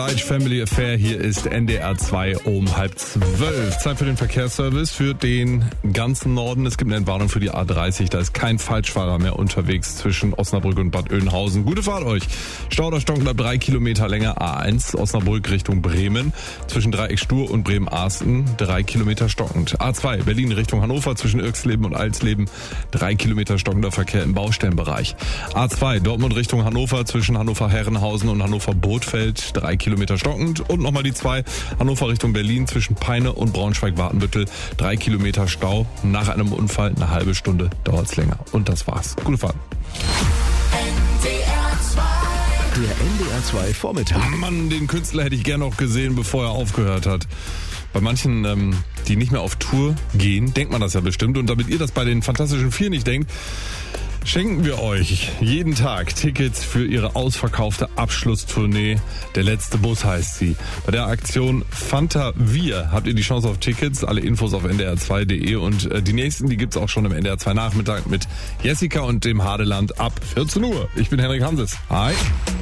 Family Affair, hier ist NDR 2 um 11:30. Zeit für den Verkehrsservice für den ganzen Norden. Es gibt eine Entwarnung für die A30, da ist kein Falschfahrer mehr unterwegs zwischen Osnabrück und Bad Oeynhausen. Gute Fahrt euch. Stau oder Stocken bleibt 3 Kilometer länger. A1 Osnabrück Richtung Bremen. Zwischen Dreieck Stur und Bremen-Arsten 3 Kilometer stockend. A2 Berlin Richtung Hannover zwischen Irxleben und Alsleben 3 Kilometer stockender Verkehr im Baustellenbereich. A2 Dortmund Richtung Hannover zwischen Hannover-Herrenhausen und Hannover-Bothfeld 3 Kilometer stockend. Und nochmal die 2 Hannover Richtung Berlin zwischen Peine und Braunschweig-Wartenbüttel 3 Kilometer Stau. Nach einem Unfall eine halbe Stunde dauert's länger. Und das war's. Gute Fahrt. Der NDR 2 Vormittag. Mann, den Künstler hätte ich gerne noch gesehen, bevor er aufgehört hat. Bei manchen, die nicht mehr auf Tour gehen, denkt man das ja bestimmt. Und damit ihr das bei den Fantastischen Vier nicht denkt, schenken wir euch jeden Tag Tickets für ihre ausverkaufte Abschlusstournee. Der letzte Bus heißt sie. Bei der Aktion Fanta Wir habt ihr die Chance auf Tickets. Alle Infos auf ndr2.de und die nächsten, die gibt's auch schon im NDR 2 Nachmittag mit Jessica und dem Hadeland ab 14 Uhr. Ich bin Henrik Hanses. Hi.